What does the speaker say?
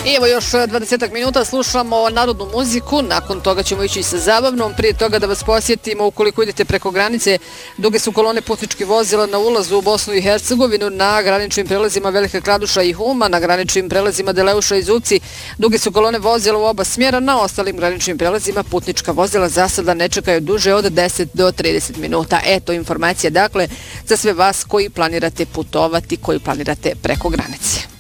I evo još 20 minuta slušamo narodnu muziku, nakon toga ćemo ići sa zabavnom. Prije toga da vas posjetimo, ukoliko idete preko granice, duge su kolone putničkih vozila na ulazu u Bosnu i Hercegovinu, na graničnim prelazima Velika Kladuša i Huma, na graničnim prelazima Deleuša i Zupci, duge su kolone vozila u oba smjera, na ostalim graničnim prelazima putnička vozila za sada ne čekaju duže od 10 do 30 minuta. Eto informacija, dakle, za sve vas koji planirate putovati, koji planirate preko granice.